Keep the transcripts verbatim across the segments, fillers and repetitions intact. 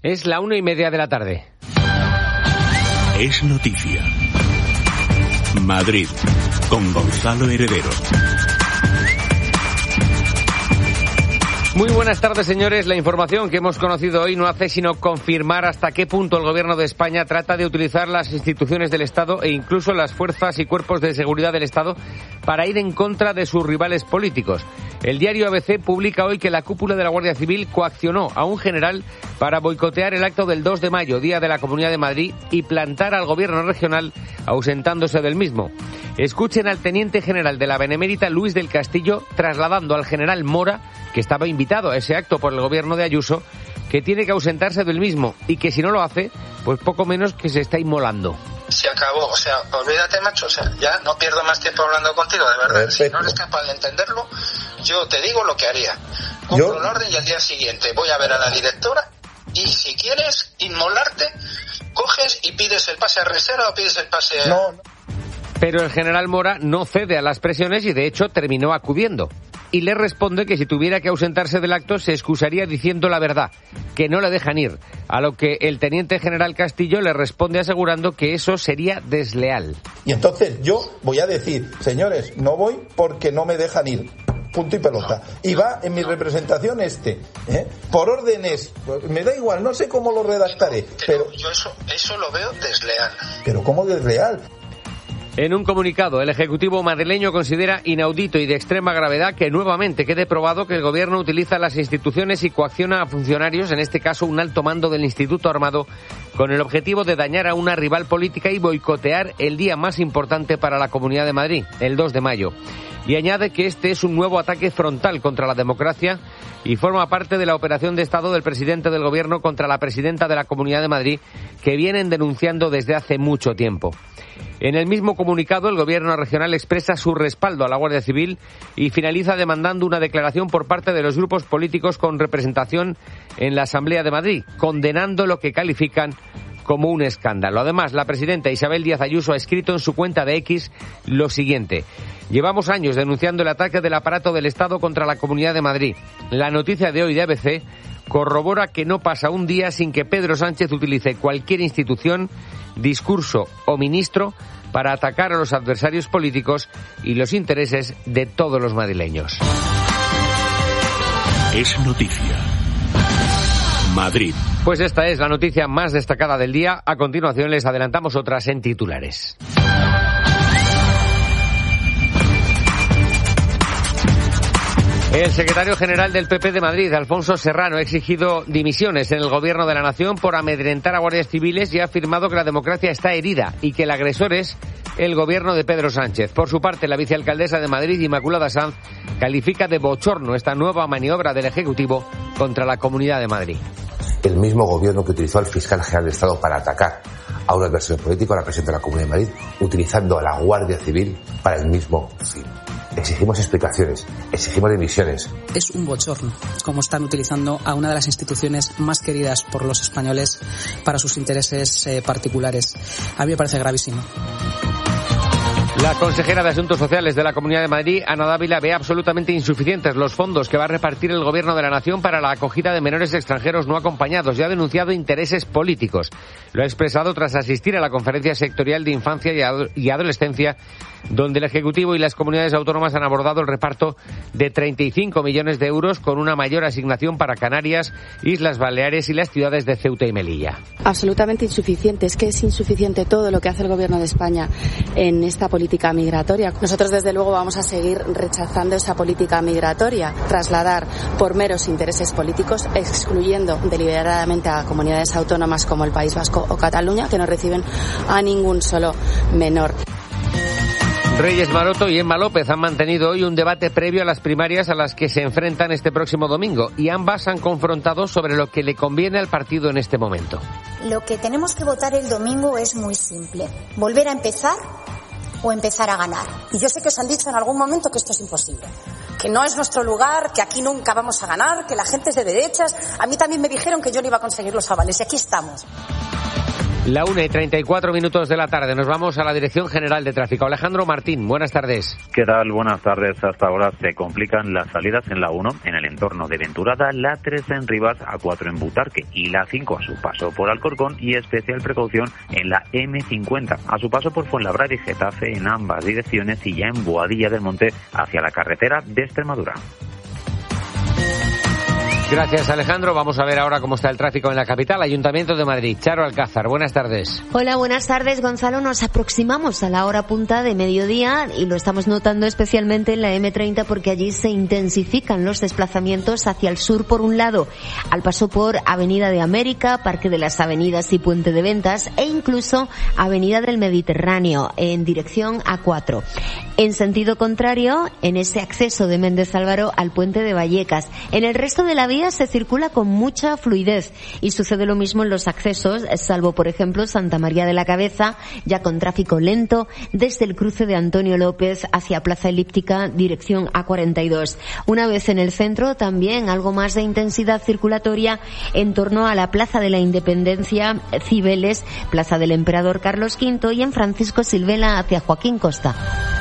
Es la una y media de la tarde. Es noticia. Madrid, con Gonzalo Heredero. Muy buenas tardes, señores. La información que hemos conocido hoy no hace sino confirmar hasta qué punto el Gobierno de España trata de utilizar las instituciones del Estado e incluso las fuerzas y cuerpos de seguridad del Estado para ir en contra de sus rivales políticos. El diario A B C publica hoy que la cúpula de la Guardia Civil coaccionó a un general para boicotear el acto del dos de mayo, Día de la Comunidad de Madrid, y plantar al Gobierno regional ausentándose del mismo. Escuchen al teniente general de la Benemérita, Luis del Castillo, trasladando al general Mora, que estaba invitado a ese acto por el gobierno de Ayuso, que tiene que ausentarse del mismo y que si no lo hace, pues poco menos que se está inmolando. Se acabó, o sea, olvídate, macho, o sea, ya no pierdo más tiempo hablando contigo, de verdad. Perfecto. Si no eres capaz de entenderlo, yo te digo lo que haría. Compro un orden y al día siguiente voy a ver a la directora y si quieres inmolarte, coges y pides el pase a reserva o pides el pase a... No, no. Pero el general Mora no cede a las presiones y de hecho terminó acudiendo. Y le responde que si tuviera que ausentarse del acto se excusaría diciendo la verdad, que no le dejan ir. A lo que el teniente general Castillo le responde asegurando que eso sería desleal. Y entonces yo voy a decir, señores, no voy porque no me dejan ir. Punto y pelota. Y va en mi representación este, ¿eh? Por órdenes, me da igual, no sé cómo lo redactaré. Pero, pero yo eso, eso lo veo desleal. ¿Pero cómo desleal? En un comunicado, el Ejecutivo madrileño considera inaudito y de extrema gravedad que nuevamente quede probado que el Gobierno utiliza las instituciones y coacciona a funcionarios, en este caso un alto mando del Instituto Armado, con el objetivo de dañar a una rival política y boicotear el día más importante para la Comunidad de Madrid, el dos de mayo. Y añade que este es un nuevo ataque frontal contra la democracia y forma parte de la operación de Estado del presidente del Gobierno contra la presidenta de la Comunidad de Madrid, que vienen denunciando desde hace mucho tiempo. En el mismo comunicado, el Gobierno regional expresa su respaldo a la Guardia Civil y finaliza demandando una declaración por parte de los grupos políticos con representación en la Asamblea de Madrid, condenando lo que califican como un escándalo. Además, la presidenta Isabel Díaz Ayuso ha escrito en su cuenta de X lo siguiente: llevamos años denunciando el ataque del aparato del Estado contra la Comunidad de Madrid. La noticia de hoy de A B C corrobora que no pasa un día sin que Pedro Sánchez utilice cualquier institución, discurso o ministro para atacar a los adversarios políticos y los intereses de todos los madrileños. Es noticia. Madrid. Pues esta es la noticia más destacada del día. A continuación les adelantamos otras en titulares. El secretario general del P P de Madrid, Alfonso Serrano, ha exigido dimisiones en el Gobierno de la Nación por amedrentar a guardias civiles y ha afirmado que la democracia está herida y que el agresor es el Gobierno de Pedro Sánchez. Por su parte, la vicealcaldesa de Madrid, Inmaculada Sanz, califica de bochorno esta nueva maniobra del Ejecutivo contra la Comunidad de Madrid. El mismo Gobierno que utilizó al fiscal general del Estado para atacar a un adversario político, a la presidenta de la Comunidad de Madrid, utilizando a la Guardia Civil para el mismo fin. Exigimos explicaciones, exigimos dimisiones. Es un bochorno como están utilizando a una de las instituciones más queridas por los españoles para sus intereses eh, particulares. A mí me parece gravísimo. La consejera de Asuntos Sociales de la Comunidad de Madrid, Ana Dávila, ve absolutamente insuficientes los fondos que va a repartir el Gobierno de la Nación para la acogida de menores extranjeros no acompañados y ha denunciado intereses políticos. Lo ha expresado tras asistir a la Conferencia Sectorial de Infancia y Adolescencia, donde el Ejecutivo y las comunidades autónomas han abordado el reparto de treinta y cinco millones de euros con una mayor asignación para Canarias, Islas Baleares y las ciudades de Ceuta y Melilla. Absolutamente insuficiente. Es que es insuficiente todo lo que hace el Gobierno de España en esta política migratoria. Nosotros, desde luego, vamos a seguir rechazando esa política migratoria, trasladar por meros intereses políticos, excluyendo deliberadamente a comunidades autónomas como el País Vasco o Cataluña, que no reciben a ningún solo menor. Reyes Maroto y Emma López han mantenido hoy un debate previo a las primarias a las que se enfrentan este próximo domingo y ambas han confrontado sobre lo que le conviene al partido en este momento. Lo que tenemos que votar el domingo es muy simple: volver a empezar o empezar a ganar. Y yo sé que os han dicho en algún momento que esto es imposible, que no es nuestro lugar, que aquí nunca vamos a ganar, que la gente es de derechas. A mí también me dijeron que yo no iba a conseguir los avales y aquí estamos. La una y treinta y cuatro minutos de la tarde. Nos vamos a la Dirección General de Tráfico. Alejandro Martín, buenas tardes. ¿Qué tal? Buenas tardes. Hasta ahora se complican las salidas en la uno en el entorno de Venturada, la tres en Rivas, A cuatro en Butarque y la cinco a su paso por Alcorcón, y especial precaución en la eme cincuenta a su paso por Fuenlabrada y Getafe en ambas direcciones, y ya en Boadilla del Monte hacia la carretera de Extremadura. Gracias, Alejandro. Vamos a ver ahora cómo está el tráfico en la capital. Ayuntamiento de Madrid. Charo Alcázar, buenas tardes. Hola, buenas tardes, Gonzalo. Nos aproximamos a la hora punta de mediodía y lo estamos notando especialmente en la eme treinta porque allí se intensifican los desplazamientos hacia el sur por un lado, al paso por Avenida de América, Parque de las Avenidas y Puente de Ventas e incluso Avenida del Mediterráneo en dirección A cuatro. En sentido contrario, en ese acceso de Méndez Álvaro al Puente de Vallecas. En el resto de la vía se circula con mucha fluidez y sucede lo mismo en los accesos, salvo por ejemplo Santa María de la Cabeza, ya con tráfico lento desde el cruce de Antonio López hacia Plaza Elíptica, dirección A cuarenta y dos. Una vez en el centro, también algo más de intensidad circulatoria en torno a la Plaza de la Independencia, Cibeles, Plaza del Emperador Carlos quinto y en Francisco Silvela hacia Joaquín Costa.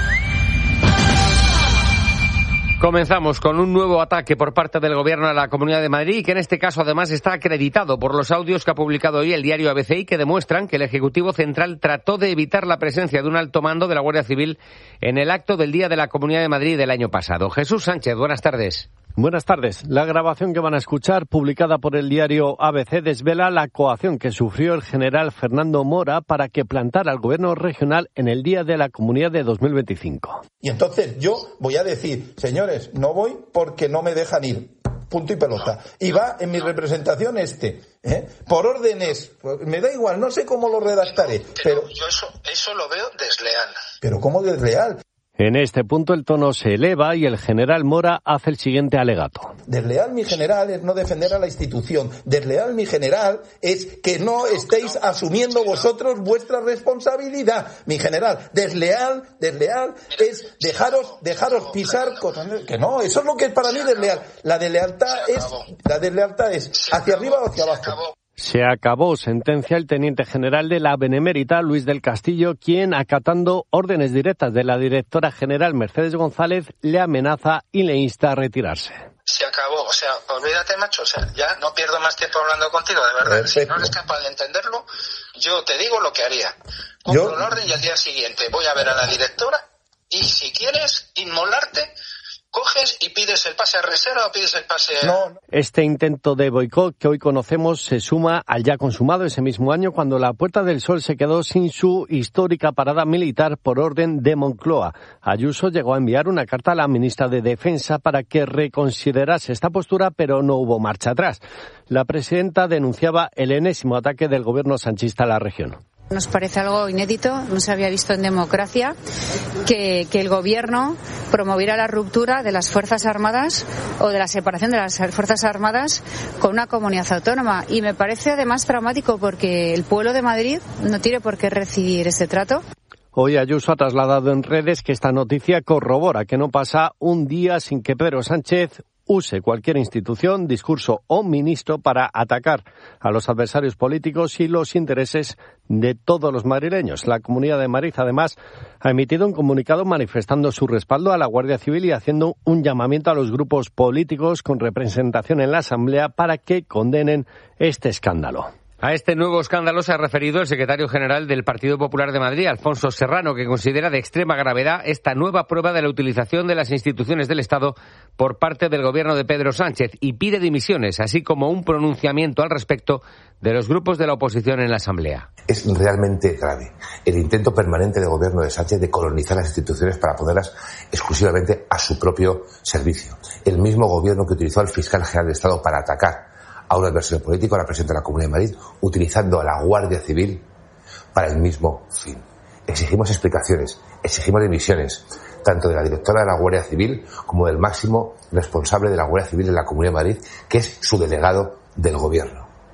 Comenzamos con un nuevo ataque por parte del Gobierno a la Comunidad de Madrid, que en este caso además está acreditado por los audios que ha publicado hoy el diario A B C y que demuestran que el Ejecutivo Central trató de evitar la presencia de un alto mando de la Guardia Civil en el acto del Día de la Comunidad de Madrid del año pasado. Jesús Sánchez, buenas tardes. Buenas tardes. La grabación que van a escuchar, publicada por el diario A B C, desvela la coacción que sufrió el general Fernando Mora para que plantara al gobierno regional en el Día de la Comunidad de dos mil veinticinco. Y entonces yo voy a decir, señores, no voy porque no me dejan ir. Punto y pelota. Y va en mi representación este, ¿eh? Por órdenes. Me da igual, no sé cómo lo redactaré. Pero, pero yo eso, eso lo veo desleal. ¿Pero cómo desleal? En este punto el tono se eleva y el general Mora hace el siguiente alegato. Desleal, mi general, es no defender a la institución. Desleal, mi general, es que no estéis asumiendo vosotros vuestra responsabilidad. Mi general, desleal, desleal, es dejaros, dejaros pisar cosas. Que no, eso es lo que es para mí desleal. La deslealtad es, la deslealtad es hacia arriba o hacia abajo. Se acabó, sentencia el teniente general de la Benemérita, Luis del Castillo, quien, acatando órdenes directas de la directora general Mercedes González, le amenaza y le insta a retirarse. Se acabó, o sea, olvídate, macho, o sea, ya no pierdo más tiempo hablando contigo, de verdad. Perfecto. Si no eres capaz de entenderlo, yo te digo lo que haría. Compro un orden y al día siguiente voy a ver a la directora y si quieres inmolarte, coges y pides el pase a reserva o pides el pase a... No. Este intento de boicot que hoy conocemos se suma al ya consumado ese mismo año cuando la Puerta del Sol se quedó sin su histórica parada militar por orden de Moncloa. Ayuso llegó a enviar una carta a la ministra de Defensa para que reconsiderase esta postura, pero no hubo marcha atrás. La presidenta denunciaba el enésimo ataque del gobierno sanchista a la región. Nos parece algo inédito, no se había visto en democracia que, que el gobierno promoviera la ruptura de las Fuerzas Armadas o de la separación de las Fuerzas Armadas con una comunidad autónoma. Y me parece además traumático porque el pueblo de Madrid no tiene por qué recibir este trato. Hoy Ayuso ha trasladado en redes que esta noticia corrobora que no pasa un día sin que Pedro Sánchez use cualquier institución, discurso o ministro para atacar a los adversarios políticos y los intereses de todos los madrileños. La Comunidad de Madrid, además, ha emitido un comunicado manifestando su respaldo a la Guardia Civil y haciendo un llamamiento a los grupos políticos con representación en la Asamblea para que condenen este escándalo. A este nuevo escándalo se ha referido el secretario general del Partido Popular de Madrid, Alfonso Serrano, que considera de extrema gravedad esta nueva prueba de la utilización de las instituciones del Estado por parte del gobierno de Pedro Sánchez y pide dimisiones, así como un pronunciamiento al respecto de los grupos de la oposición en la Asamblea. Es realmente grave el intento permanente del gobierno de Sánchez de colonizar las instituciones para ponerlas exclusivamente a su propio servicio. El mismo gobierno que utilizó al fiscal general del Estado para atacar a un adversario político, a la presidenta de la Comunidad de Madrid, utilizando a la Guardia Civil para el mismo fin. Exigimos explicaciones, exigimos dimisiones, tanto de la directora de la Guardia Civil como del máximo responsable de la Guardia Civil en la Comunidad de Madrid, que es su delegado del Gobierno.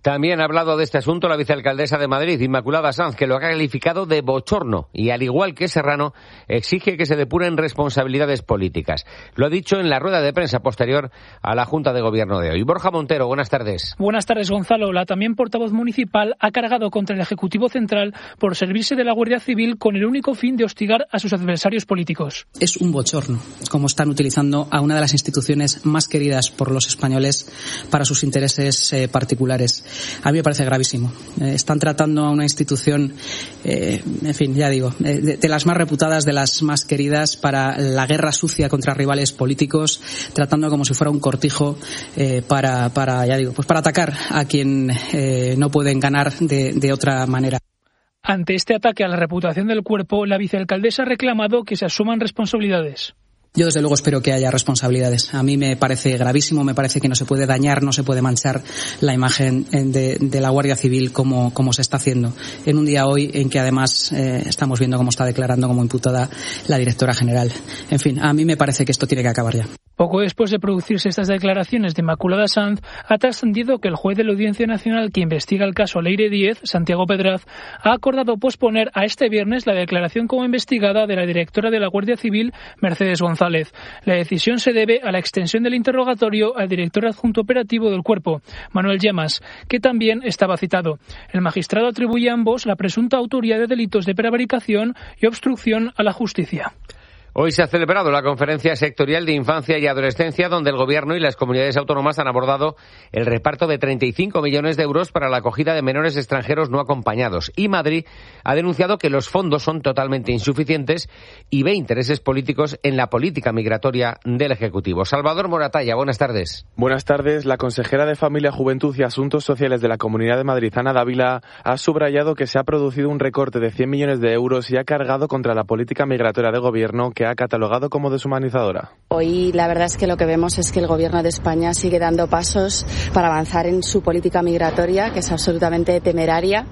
También ha hablado de este asunto la vicealcaldesa de Madrid, Inmaculada Sanz, que lo ha calificado de bochorno y, al igual que Serrano, exige que se depuren responsabilidades políticas. Lo ha dicho en la rueda de prensa posterior a la Junta de Gobierno de hoy. Borja Montero, buenas tardes. Buenas tardes, Gonzalo. La también portavoz municipal ha cargado contra el Ejecutivo Central por servirse de la Guardia Civil con el único fin de hostigar a sus adversarios políticos. Es un bochorno cómo están utilizando a una de las instituciones más queridas por los españoles para sus intereses eh, particulares. A mí me parece gravísimo. Eh, están tratando a una institución, eh, en fin, ya digo, eh, de, de las más reputadas, de las más queridas para la guerra sucia contra rivales políticos, tratando como si fuera un cortijo eh, para, para, ya digo, pues para atacar a quien eh, no pueden ganar de, de otra manera. Ante este ataque a la reputación del cuerpo, la vicealcaldesa ha reclamado que se asuman responsabilidades. Yo, desde luego, espero que haya responsabilidades. A mí me parece gravísimo, me parece que no se puede dañar, no se puede manchar la imagen de, de la Guardia Civil como, como se está haciendo. En un día hoy en que, además, eh, estamos viendo cómo está declarando como imputada la directora general. En fin, a mí me parece que esto tiene que acabar ya. Poco después de producirse estas declaraciones de Inmaculada Sanz, ha trascendido que el juez de la Audiencia Nacional que investiga el caso Leire Díez, Santiago Pedraz, ha acordado posponer a este viernes la declaración como investigada de la directora de la Guardia Civil, Mercedes González. La decisión se debe a la extensión del interrogatorio al director adjunto operativo del cuerpo, Manuel Yemas, que también estaba citado. El magistrado atribuye a ambos la presunta autoría de delitos de prevaricación y obstrucción a la justicia. Hoy se ha celebrado la Conferencia Sectorial de Infancia y Adolescencia, donde el Gobierno y las comunidades autónomas han abordado el reparto de treinta y cinco millones de euros para la acogida de menores extranjeros no acompañados. Y Madrid ha denunciado que los fondos son totalmente insuficientes y ve intereses políticos en la política migratoria del Ejecutivo. Salvador Moratalla, buenas tardes. Buenas tardes. La consejera de Familia, Juventud y Asuntos Sociales de la Comunidad de Madrid, Ana Dávila, ha subrayado que se ha producido un recorte de cien millones de euros y ha cargado contra la política migratoria del Gobierno, que ha catalogado como deshumanizadora. Hoy la verdad es que lo que vemos es que el Gobierno de España sigue dando pasos para avanzar en su política migratoria, que es absolutamente temeraria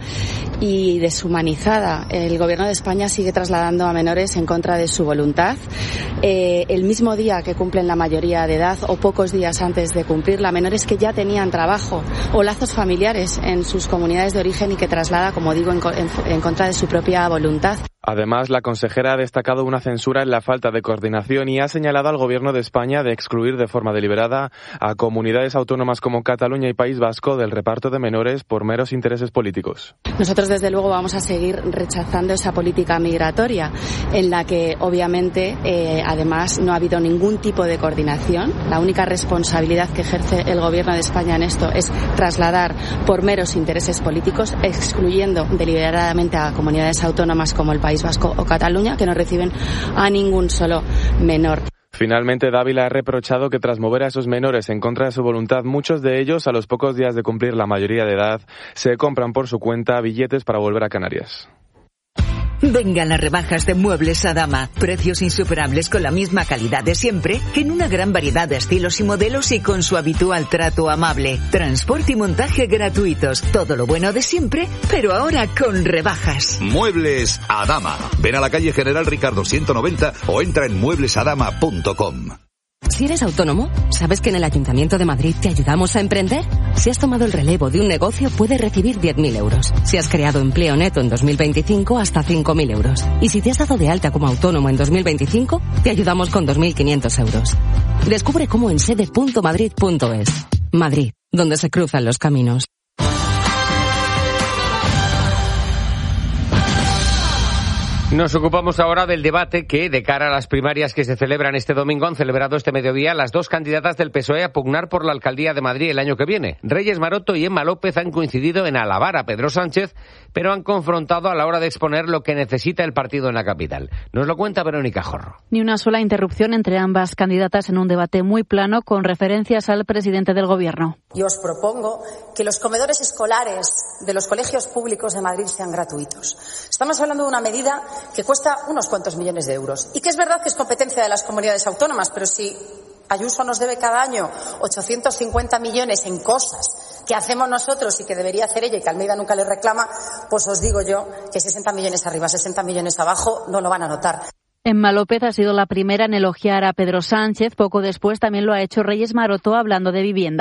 y deshumanizada. El Gobierno de España sigue trasladando a menores en contra de su voluntad. Eh, el mismo día que cumplen la mayoría de edad o pocos días antes de cumplirla, menores que ya tenían trabajo o lazos familiares en sus comunidades de origen y que traslada, como digo, en, en, en contra de su propia voluntad. Además, la consejera ha destacado una censura en la falta de coordinación y ha señalado al Gobierno de España de excluir de forma deliberada a comunidades autónomas como Cataluña y País Vasco del reparto de menores por meros intereses políticos. Nosotros, desde luego, vamos a seguir rechazando esa política migratoria en la que, obviamente, eh, además, no ha habido ningún tipo de coordinación. La única responsabilidad que ejerce el Gobierno de España en esto es trasladar por meros intereses políticos, excluyendo deliberadamente a comunidades autónomas como el País Vasco o Cataluña, que no reciben a ningún solo menor. Finalmente, Dávila ha reprochado que tras mover a esos menores en contra de su voluntad, muchos de ellos, a los pocos días de cumplir la mayoría de edad, se compran por su cuenta billetes para volver a Canarias. Vengan las rebajas de Muebles Adama. Precios insuperables con la misma calidad de siempre, en una gran variedad de estilos y modelos y con su habitual trato amable. Transporte y montaje gratuitos. Todo lo bueno de siempre, pero ahora con rebajas. Muebles Adama. Ven a la calle General Ricardo ciento noventa o entra en muebles adama punto com. Si eres autónomo, ¿sabes que en el Ayuntamiento de Madrid te ayudamos a emprender? Si has tomado el relevo de un negocio, puedes recibir diez mil euros. Si has creado empleo neto en dos mil veinticinco, hasta cinco mil euros. Y si te has dado de alta como autónomo en dos mil veinticinco, te ayudamos con dos mil quinientos euros. Descubre cómo en sede punto madrid punto es. Madrid, donde se cruzan los caminos. Nos ocupamos ahora del debate que, de cara a las primarias que se celebran este domingo, han celebrado este mediodía las dos candidatas del P S O E a pugnar por la alcaldía de Madrid el año que viene. Reyes Maroto y Emma López han coincidido en alabar a Pedro Sánchez, pero han confrontado a la hora de exponer lo que necesita el partido en la capital. Nos lo cuenta Verónica Jorro. Ni una sola interrupción entre ambas candidatas en un debate muy plano con referencias al presidente del Gobierno. Yo os propongo que los comedores escolares de los colegios públicos de Madrid sean gratuitos. Estamos hablando de una medida que cuesta unos cuantos millones de euros y que es verdad que es competencia de las comunidades autónomas, pero si Ayuso nos debe cada año ochocientos cincuenta millones en cosas que hacemos nosotros y que debería hacer ella y que Almeida nunca le reclama, pues os digo yo que sesenta millones arriba, sesenta millones abajo no lo van a notar. Emma López ha sido la primera en elogiar a Pedro Sánchez. Poco después también lo ha hecho Reyes Maroto hablando de vivienda.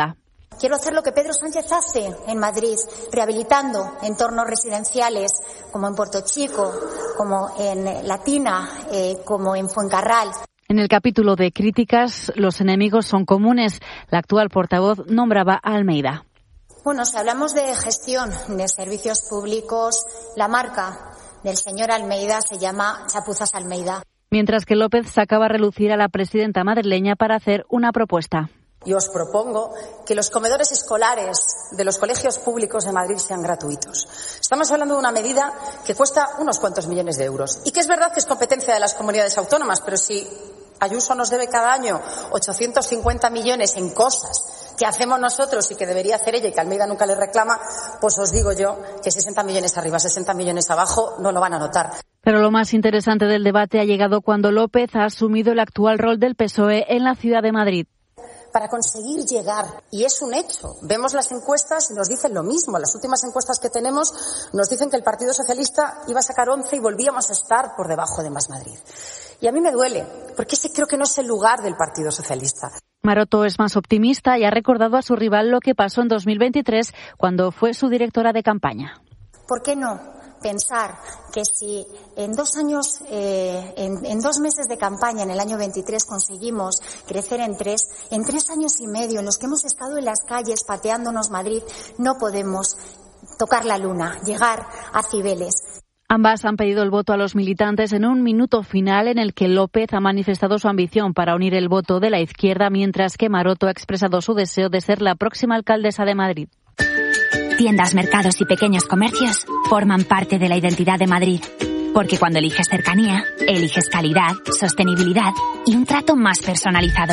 Quiero hacer lo que Pedro Sánchez hace en Madrid, rehabilitando entornos residenciales como en Puerto Chico, como en Latina, eh, como en Fuencarral. En el capítulo de críticas, los enemigos son comunes. La actual portavoz nombraba a Almeida. Bueno, si hablamos de gestión de servicios públicos, la marca del señor Almeida se llama Chapuzas Almeida. Mientras que López sacaba a relucir a la presidenta madrileña para hacer una propuesta. Y os propongo que los comedores escolares de los colegios públicos de Madrid sean gratuitos. Estamos hablando de una medida que cuesta unos cuantos millones de euros y que es verdad que es competencia de las comunidades autónomas, pero si Ayuso nos debe cada año ochocientos cincuenta millones en cosas que hacemos nosotros y que debería hacer ella y que Almeida nunca le reclama, pues os digo yo que sesenta millones arriba, sesenta millones abajo no lo van a notar. Pero lo más interesante del debate ha llegado cuando López ha asumido el actual rol del P S O E en la ciudad de Madrid. Para conseguir llegar, y es un hecho, vemos las encuestas y nos dicen lo mismo. Las últimas encuestas que tenemos nos dicen que el Partido Socialista iba a sacar once y volvíamos a estar por debajo de Más Madrid. Y a mí me duele, porque ese creo que no es el lugar del Partido Socialista. Maroto es más optimista y ha recordado a su rival lo que pasó en dos mil veintitrés cuando fue su directora de campaña. ¿Por qué no pensar que si en dos años, eh, en, en dos meses de campaña, en el año veintitrés, conseguimos crecer en tres, en tres años y medio en los que hemos estado en las calles pateándonos Madrid, no podemos tocar la luna, llegar a Cibeles? Ambas han pedido el voto a los militantes en un minuto final en el que López ha manifestado su ambición para unir el voto de la izquierda, mientras que Maroto ha expresado su deseo de ser la próxima alcaldesa de Madrid. Tiendas, mercados y pequeños comercios forman parte de la identidad de Madrid. Porque cuando eliges cercanía, eliges calidad, sostenibilidad y un trato más personalizado.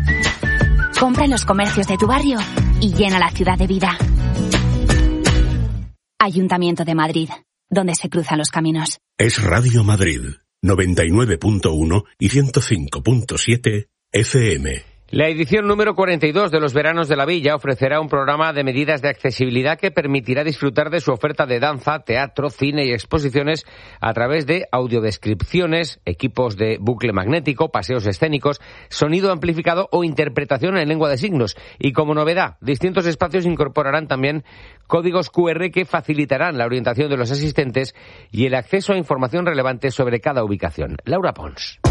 Compra en los comercios de tu barrio y llena la ciudad de vida. Ayuntamiento de Madrid, donde se cruzan los caminos. Es Radio Madrid, noventa y nueve punto uno y ciento cinco punto siete F M. La edición número cuarenta y dos de los Veranos de la Villa ofrecerá un programa de medidas de accesibilidad que permitirá disfrutar de su oferta de danza, teatro, cine y exposiciones a través de audiodescripciones, equipos de bucle magnético, paseos escénicos, sonido amplificado o interpretación en lengua de signos. Y como novedad, distintos espacios incorporarán también códigos cu erre que facilitarán la orientación de los asistentes y el acceso a información relevante sobre cada ubicación. Laura Pons.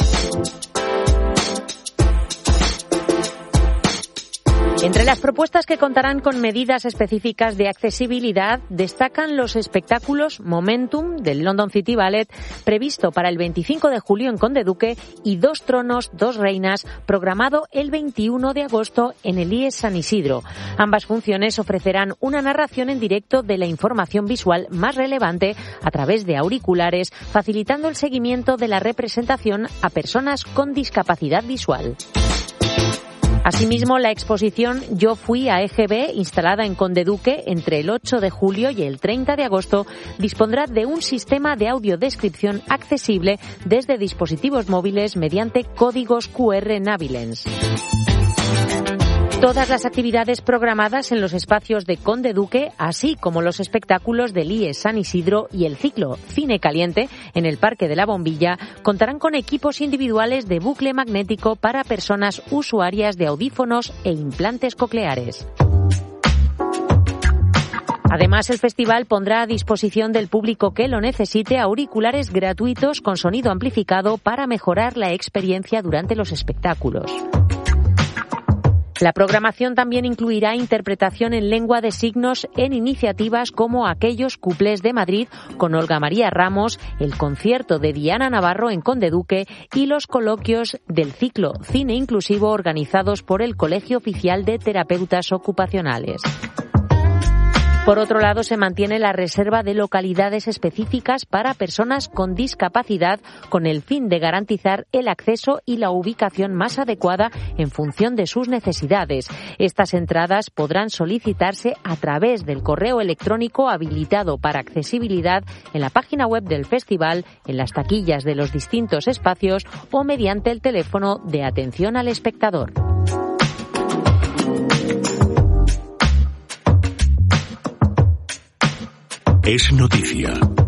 Entre las propuestas que contarán con medidas específicas de accesibilidad destacan los espectáculos Momentum del London City Ballet, previsto para el veinticinco de julio en Conde Duque, y Dos Tronos, Dos Reinas, programado el veintiuno de agosto en el I E S San Isidro. Ambas funciones ofrecerán una narración en directo de la información visual más relevante a través de auriculares, facilitando el seguimiento de la representación a personas con discapacidad visual. Asimismo, la exposición Yo fui a E G B, instalada en Conde Duque entre el ocho de julio y el treinta de agosto, dispondrá de un sistema de audiodescripción accesible desde dispositivos móviles mediante códigos cu erre Navilens. Todas las actividades programadas en los espacios de Conde Duque, así como los espectáculos del I E S San Isidro y el ciclo Cine Caliente en el Parque de la Bombilla, contarán con equipos individuales de bucle magnético para personas usuarias de audífonos e implantes cocleares. Además, el festival pondrá a disposición del público que lo necesite auriculares gratuitos con sonido amplificado para mejorar la experiencia durante los espectáculos. La programación también incluirá interpretación en lengua de signos en iniciativas como aquellos cuplés de Madrid con Olga María Ramos, el concierto de Diana Navarro en Conde Duque y los coloquios del ciclo Cine Inclusivo organizados por el Colegio Oficial de Terapeutas Ocupacionales. Por otro lado, se mantiene la reserva de localidades específicas para personas con discapacidad con el fin de garantizar el acceso y la ubicación más adecuada en función de sus necesidades. Estas entradas podrán solicitarse a través del correo electrónico habilitado para accesibilidad en la página web del festival, en las taquillas de los distintos espacios o mediante el teléfono de atención al espectador. Es noticia.